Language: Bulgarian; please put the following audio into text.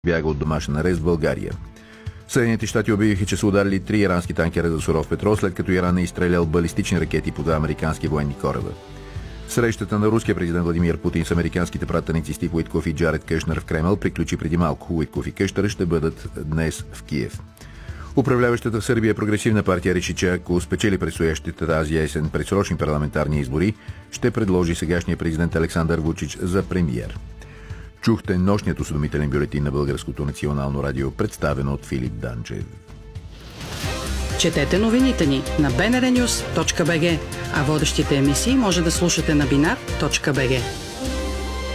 бяга от домашен арест в България. Съединените щати обявиха, че са ударили 3 ирански танкера за суров петрол, след като Иран е изстрелял балистични ракети по 2 американски военни кораба. Срещата на руския президент Владимир Путин с американските пратеници Стив Уитков и Джаред Кушнер в Кремъл приключи преди малко. Уитков и Кушнер ще бъдат днес в Киев. Управляващата в Сърбия прогресивна партия реши, че ако спечели предстоящите тази есен предсрочни парламентарни избори, ще предложи сегашния президент Александър Вучич за премиер. Чухте нощният осведомителен бюлетин на Българското национално радио, представен от Филип Данчев. Четете новините ни на bnrnews.bg, а водещите емисии може да слушате на binar.bg.